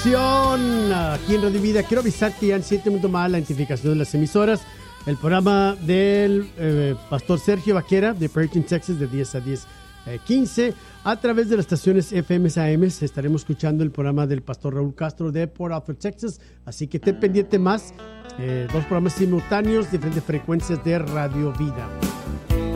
Aquí en Radio Vida, quiero avisar que ya en 7 minutos más la identificación de las emisoras. El programa del pastor Sergio Vaquera de Perkin, Texas, de 10 a 10:15. A través de las estaciones FM AM estaremos escuchando el programa del pastor Raúl Castro de Port Arthur, Texas. Así que ten pendiente más. 2 programas simultáneos, diferentes frecuencias de Radio Vida.